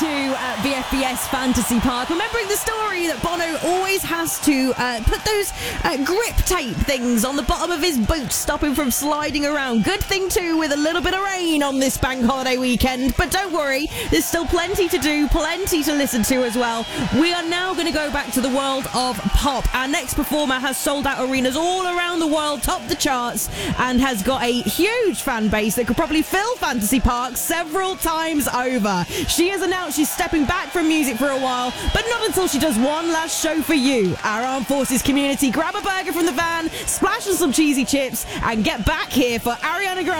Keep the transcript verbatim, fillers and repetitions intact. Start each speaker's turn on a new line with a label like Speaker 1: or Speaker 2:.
Speaker 1: two at V F B S Fantasy Park. Remembering the story that Bono always has to uh, put those uh, grip tape things on the bottom of his boots, stop him from sliding around. Good thing too with a little bit of rain on this bank holiday weekend. But don't worry, there's still plenty to do, plenty to listen to as well. We are now going to go back to the world of pop. Our next performer has sold out arenas all around the world, topped the charts, and has got a huge fan base that could probably fill Fantasy Park several times over. She has announced she's stepping back from music for a while, but not until she does one last show for you, our Armed Forces community. Grab a burger from the van, splash on some cheesy chips, and get back here for Ariana Grande.